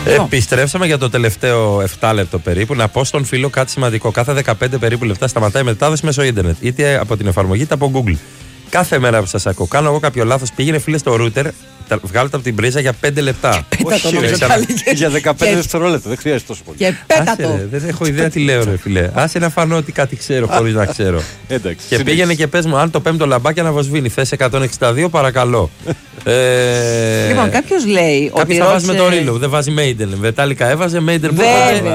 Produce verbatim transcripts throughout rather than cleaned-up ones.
Επιστρέψαμε για το τελευταίο επτά λεπτό περίπου. Να πω στον φίλο κάτι σημαντικό. Κάθε δεκαπέντε περίπου λεπτά σταματάει η μετάδοση μέσω ίντερνετ. Είτε από την εφαρμογή είτε από Google. Κάθε μέρα που σας ακούω, κάνω εγώ κάποιο λάθος, πήγαινε φίλε στο router, βγάλετε από την πρίζα για πέντε λεπτά. Όχι, ρε, για δεκαπέντε δευτερόλεπτα, δεν χρειάζεται τόσο πολύ. Και πέτατο. Άσε, ρε, δεν έχω ιδέα τι λέω, ρε φίλε. Άσε να φανώ ότι κάτι ξέρω χωρίς να ξέρω. Εντάξει, και πήγαινε και πες μου, αν το πέμπτο λαμπάκι αναβοσβήνει, θες εκατόν εξήντα δύο, παρακαλώ. ε... Λοιπόν, κάποιος λέει. Κάποιος θα βάζει με το ρίλο, δεν βάζει Maiden. Βετάλικα έβαζε, Maiden που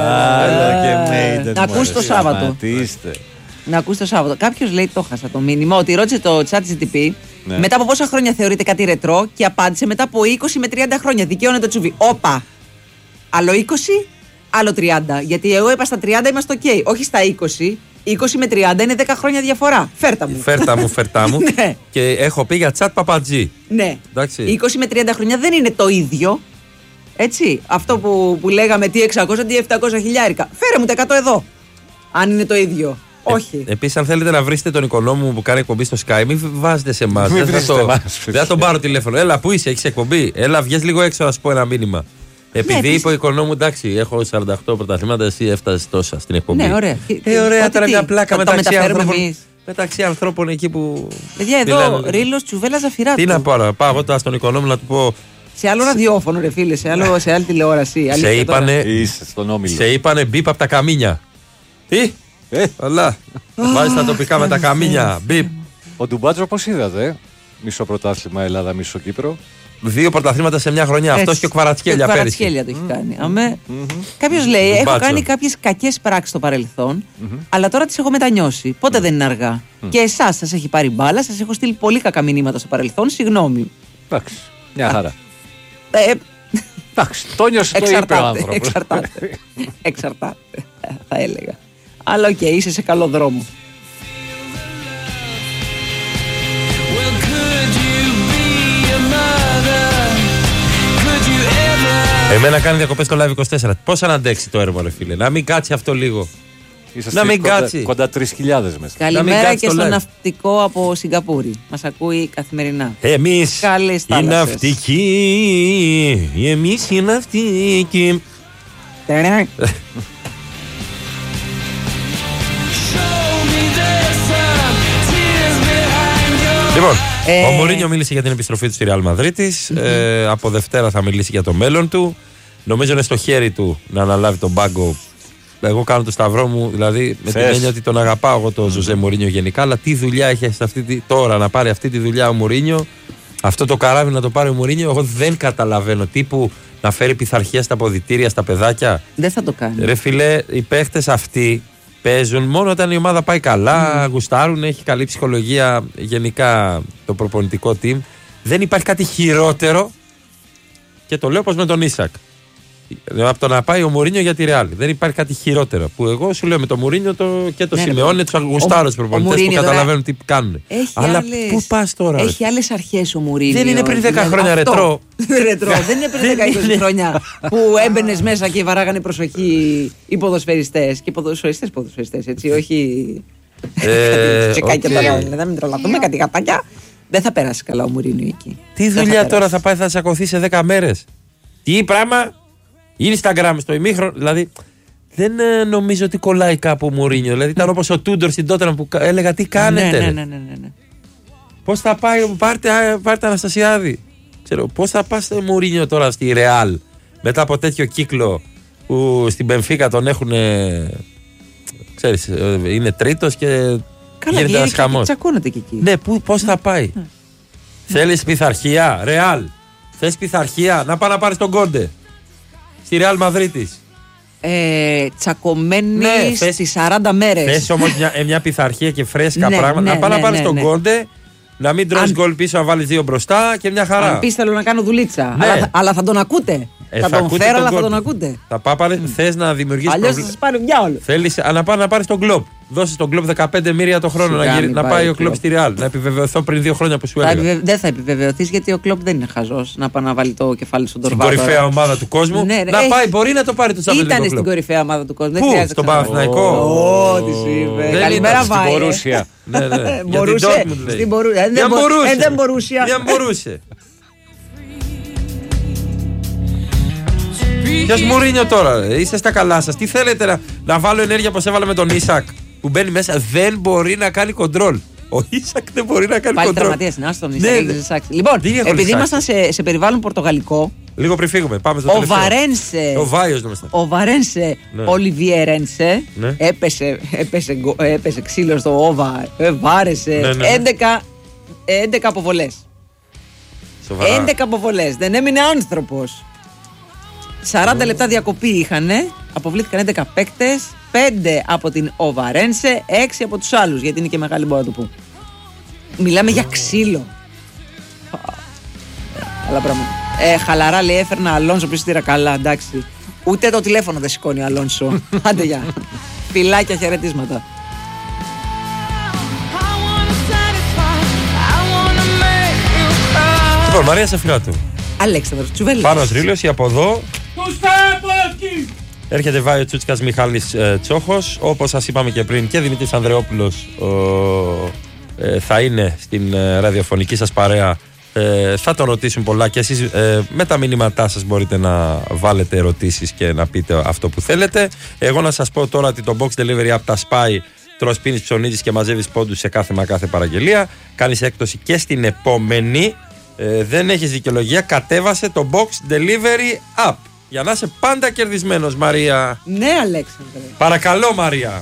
να ακούς το Σάββατο. Να ακούς το Σάββατο. Κάποιος λέει, το χάσα το μήνυμα, ότι ρώτησε το ChatGPT ναι. μετά από πόσα χρόνια θεωρείται κάτι ρετρό και απάντησε μετά από είκοσι με τριάντα χρόνια. Δικαίωνε το τσουβί. Όπα! Άλλο είκοσι, άλλο τριάντα. Γιατί εγώ είπα στα τριάντα είμαστε OK. Όχι στα είκοσι. είκοσι με τριάντα είναι δέκα χρόνια διαφορά. Φέρτα μου. Φέρτα μου, φέρτα μου. ναι. Και έχω πει για chat παπατζή. Ναι. Εντάξει. είκοσι με τριάντα χρόνια δεν είναι το ίδιο. Έτσι. Αυτό που, που λέγαμε τι εξακόσια, τι επτακόσια χιλιάρικα. Φέρε μου τα εκατό εδώ. Αν είναι το ίδιο. Όχι. Ε, Επίσης, αν θέλετε να βρείτε τον οικονόμο που κάνει εκπομπή στο Sky, μην βάζετε σε εμάς. Δεν θα, το... θα τον πάρω τηλέφωνο. Έλα, πού είσαι, έχεις εκπομπή. Έλα, βγες λίγο έξω να σου πω ένα μήνυμα. Επειδή ναι, είπε ο οικονόμου, εντάξει, έχω σαράντα οκτώ πρωταθλήματα, εσύ έφτασες τόσα στην εκπομπή. Ναι, ωραία. Ε, ωραία, τώρα μια πλάκα θα μεταξύ ανθρώπων. Εμείς. Μεταξύ ανθρώπων εκεί που. Παιδιά, εδώ ρίλος τσουβέλα ζαφυρά. Τι να πω, πάω εγώ τώρα στον οικονόμο να του πω. Σε άλλο ραδιόφωνο, ρε φίλε, σε, άλλο, σε άλλη τηλεόραση. Σε είπανε. Σε είπανε μπίπ από τα καμίνια. Τι? Ε, αλλά. Βάζει τα τοπικά με τα καμίνια. Μπιπ. Ο Ντουμπάτζο πώς είδατε, μισό πρωτάθλημα Ελλάδα, μισό Κύπρο. Δύο πρωταθλήματα σε μια χρονιά. Αυτό και ο Κβαρατσχέλια πέρυσι. Ο Κβαρατσχέλια το έχει κάνει. Αμέ... Mm-hmm. Κάποιος λέει: έχω κάνει κάποιες κακές πράξεις στο παρελθόν, mm-hmm. αλλά τώρα τις έχω μετανιώσει. Πότε mm-hmm. δεν είναι αργά. Mm-hmm. Και εσάς σας έχει πάρει μπάλα, σας έχω στείλει πολύ κακά μηνύματα στο παρελθόν. Συγγνώμη. Εντάξει. Μια χαρά. Ε, εντάξει. Το νιώσε το είπε ο άνθρωπος. Εξαρτάται. Εξαρτάται. Θα έλεγα. Αλλά οκ, okay, είσαι σε καλό δρόμο. Εμένα κάνει διακοπές στο Live είκοσι τέσσερα. Πώς να αντέξει το έργο, ρε φίλε. Να μην κάτσει αυτό λίγο. Είσαστε να μην κοντά, κάτσει. Κοντά τρεις χιλιάδες μέσα. Καλημέρα και στο ναυτικό από Σιγκαπούρη. Μας ακούει καθημερινά. Εμείς οι ναυτικοί. Εμείς οι ναυτικοί. Λοιπόν, ε... ο Μουρίνιο μίλησε για την επιστροφή του στη Ρεάλ Μαδρίτης. Mm-hmm. Ε, από Δευτέρα θα μιλήσει για το μέλλον του. Νομίζω είναι στο χέρι του να αναλάβει τον πάγκο. Εγώ κάνω το σταυρό μου, δηλαδή με την έννοια ότι τον αγαπάω εγώ τον Ζωζέ Μουρίνιο γενικά. Αλλά τι δουλειά έχει σε αυτή τη... τώρα να πάρει αυτή τη δουλειά ο Μουρίνιο. Αυτό το καράβι να το πάρει ο Μουρίνιο. Εγώ δεν καταλαβαίνω. Τύπου να φέρει πειθαρχία στα αποδυτήρια, στα παιδάκια. Δεν θα το κάνει. Ρε φιλέ, οι παίχτες αυτοί παίζουν μόνο όταν η ομάδα πάει καλά, mm. γουστάρουν, έχει καλή ψυχολογία γενικά το προπονητικό team. Δεν υπάρχει κάτι χειρότερο και το λέω πως με τον Ίσακ. Από το να πάει ο Μουρίνιο για τη Ρεάλ. Δεν υπάρχει κάτι χειρότερο. Που εγώ σου λέω με τον Μουρίνιο το, και το ναι, Σιμεώνε, του αγουστάρου προπονητές που καταλαβαίνουν τι κάνουν. Αλλά άλλες, πού πας τώρα. Έχει άλλες αρχές ο Μουρίνιο. Δεν είναι πριν δέκα χρόνια αυτό, ρετρό. ρετρό. Δεν είναι πριν δέκα είκοσι χρόνια που έμπαινε μέσα και βαράγανε προσοχή οι ποδοσφαιριστές. Και ποδοσφαιριστές ποδοσφαιριστές, έτσι. Όχι. Τσεκάκια τώρα. Δεν μην τρελαθούμε, κάτι γατάκια. Δεν θα περάσει καλά ο Μουρίνιο εκεί. Τι δουλειά τώρα θα πάει, θα τσακωθεί σε δέκα μέρες. Τι πράγμα. Instagram στο ημίχρονο, δηλαδή δεν ε, νομίζω ότι κολλάει κάπου ο Μουρίνιο. Δηλαδή ήταν όπως ο Τούντορ στην Τότεναμ που έλεγα τι κάνετε. Ναι, ναι, ναι, ναι, ναι. Πώς θα πάει, πάρτε, πάρτε Αναστασιάδη. Ξέρω, πώς θα πάει στο Μουρίνιο τώρα στη Ρεάλ μετά από τέτοιο κύκλο που στην Μπενφίκα τον έχουν. Ξέρεις, είναι τρίτος και καλά, γίνεται ένας χαμός. Τσακώνεται και εκεί. Ναι, ππώς θα πάει. Ναι. Θέλεις πειθαρχία, Ρεάλ. Θες πειθαρχία, να πάει να πάρεις τον Κόντε. Στη Ρεάλ Μαδρίτης. Ε, τσακωμένη ναι, στις σαράντα μέρες. Θες όμως μια, μια πειθαρχία και φρέσκα ναι, πράγματα. Ναι, να πάει ναι, να πάρεις ναι, τον ναι. Κόντε, να μην τρως γκολ πίσω, να βάλεις δύο μπροστά και μια χαρά. Αν πεις θέλω να κάνω δουλίτσα. Ναι. Αλλά, αλλά θα τον ακούτε. Ε, θα, θα τον φέρω, αλλά θα τον ακούτε. Θα πάει, mm. θες να δημιουργήσεις. Αλλιώς θα σας πάρει μια όλο. Θέλεις να πάει να πάρεις τον κλοπ. Δώσεις τον κλοπ δεκαπέντε μοίρια το χρόνο να, γυρί, να πάει ο κλοπ στη Ρεάλ. Να επιβεβαιωθώ πριν δύο χρόνια που σου έλεγα. Επιβε... Δεν θα επιβεβαιωθείς γιατί ο κλοπ δεν είναι χαζός να πάει να βάλει το κεφάλι στον Τορβάτο. Στην κορυφαία ομάδα του κόσμου. Ναι, να πάει, μπορεί να το πάρει το Champions League. Ήταν στην κορυφαία ομάδα του κόσμου. Πού, στον Παναθηναϊκό. Ω, τι σου είπε. Καλημέρα, στην Μπορούσια. Μπορούσε. Δεν μπορούσε. Δεν μπορούσε. Ποιος Μουρίνιο τώρα, είστε στα καλά σας. Τι θέλετε να, να βάλω ενέργεια όπως έβαλα με τον Ίσακ που μπαίνει μέσα, δεν μπορεί να κάνει κοντρόλ. Ο Ίσακ δεν μπορεί να κάνει πάλι κοντρόλ. Πάλι τραυματίας είναι, άστον Ίσακ. Λοιπόν, επειδή ήμασταν σε, σε περιβάλλον πορτογαλικό. Λίγο πριν φύγουμε, πάμε στο ο τελευταίο. Βαρένσε, ο Βάιος νομιστά. Ο Βαρένσε, ναι. Ολιβιέ Ρένσε, ναι. έπεσε, έπεσε, έπεσε ξύλο στο Όβα, ε, βάρεσε. Ναι, ναι. έντεκα, έντεκα αποβολές. Σοβαρά. έντεκα αποβολές, δεν έμεινε άνθρωπος. σαράντα λεπτά διακοπή είχανε, αποβλήθηκαν έντεκα παίκτες, πέντε από την Οβαρένσε, έξι από τους άλλους, γιατί είναι και μεγάλη, μπορώ να το πω. Μιλάμε για ξύλο. Άλλα πράγματα. Ε, χαλαρά λέει, έφερνα Αλόνσο πίσω στη Ρακαλά, εντάξει. Ούτε το τηλέφωνο δεν σηκώνει ο Αλόνσο. Άντε γεια. Φιλάκια, χαιρετίσματα. Λοιπόν, Μαρία Σεφυράτου. Αλέξανδρος Τσουβέλης. Πάνος Ρήλος, από εδώ. Έρχεται Βάιο Τσούτσικας, Μιχάλης ε, Τσόχος. Όπως σας είπαμε και πριν, και Δημήτρης Ανδρεόπουλος ε, ε, θα είναι στην ε, ραδιοφωνική σας παρέα. Ε, θα τον ρωτήσουν πολλά και εσείς ε, με τα μηνύματά σας μπορείτε να βάλετε ερωτήσεις και να πείτε αυτό που θέλετε. Εγώ να σας πω τώρα ότι το box delivery από τα Spy τρως, πίνεις, ψωνίζεις και μαζεύεις πόντους σε κάθε μα κάθε παραγγελία. Κάνεις έκπτωση και στην επόμενη. Ε, δεν έχεις δικαιολογία, κατέβασε το box delivery app για να είσαι πάντα κερδισμένος, Μαρία. Ναι, Αλέξανδρε. Παρακαλώ, Μαρία.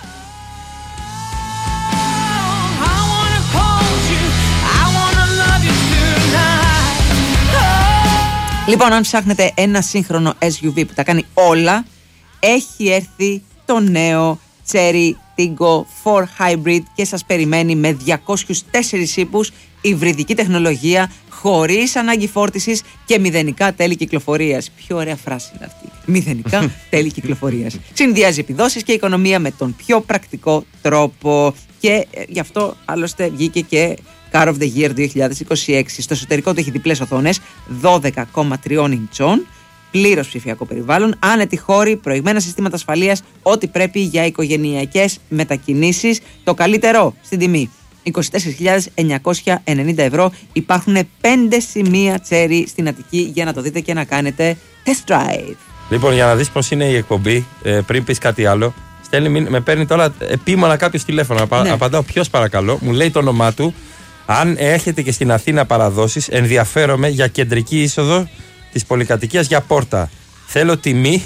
Λοιπόν, αν ψάχνετε ένα σύγχρονο ες γιου βι που τα κάνει όλα, έχει έρθει το νέο Chery Tiggo φορ Hybrid και σας περιμένει με διακόσιους τέσσερις ύπους, υβριδική τεχνολογία, χωρίς ανάγκη φόρτισης και μηδενικά τέλη κυκλοφορίας. Πιο ωραία φράση είναι αυτή. Μηδενικά τέλη κυκλοφορίας. Συνδυάζει επιδόσεις και οικονομία με τον πιο πρακτικό τρόπο. Και ε, γι' αυτό άλλωστε βγήκε και Car of the Year δύο χιλιάδες είκοσι έξι. Στο εσωτερικό του έχει διπλές οθόνες δώδεκα κόμμα τρία ιντσών, πλήρως ψηφιακό περιβάλλον, άνετοι χώροι, προηγμένα συστήματα ασφαλείας, ό,τι πρέπει για οικογενειακές μετακινήσεις. Το καλύτερο στην τιμή. είκοσι τέσσερις χιλιάδες εννιακόσια ενενήντα ευρώ. Υπάρχουν πέντε σημεία Chery στην Αττική για να το δείτε και να κάνετε test drive. Λοιπόν, για να δεις πώς είναι η εκπομπή, ε, πριν πεις κάτι άλλο, στέλνει, με παίρνει τώρα επίμονα κάποιος τηλέφωνο. Απα, ναι. Απαντάω, ποιος παρακαλώ, μου λέει το όνομά του. Αν έχετε και στην Αθήνα παραδόσεις, ενδιαφέρομαι για κεντρική είσοδο της πολυκατοικίας για πόρτα. Θέλω τιμή.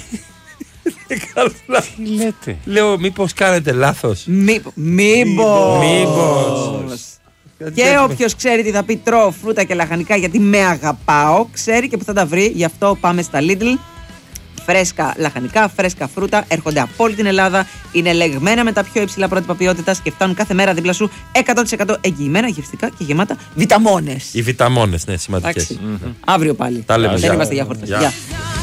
Τι λέτε? Λέω, μήπως κάνετε λάθος. Μήπως. Μήπως. Και όποιος ξέρει τι θα πει, τρώω φρούτα και λαχανικά γιατί με αγαπάω, ξέρει και που θα τα βρει. Γι' αυτό πάμε στα Lidl. Φρέσκα λαχανικά, φρέσκα φρούτα, έρχονται από όλη την Ελλάδα, είναι ελεγμένα με τα πιο υψηλά πρότυπα ποιότητας και φτάνουν κάθε μέρα δίπλα σου εκατό τοις εκατό εγγυημένα, γευστικά και γεμάτα βιταμόνες. Οι βιταμόνες, ναι, σημαντικές. Mm-hmm. Αύριο πάλι. Τα λέμε. Δεν είμαστε για χορτές.